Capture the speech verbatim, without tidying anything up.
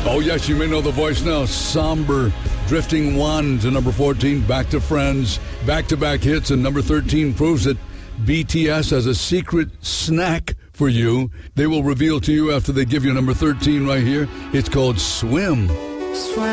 Oh, yes, you may know the voice now. Somber, drifting one to number fourteen, Back to Friends. Back-to-back hits, and number thirteen proves that B T S has a secret snack for you. They will reveal to you after they give you number thirteen right here. It's called Swim. Swim.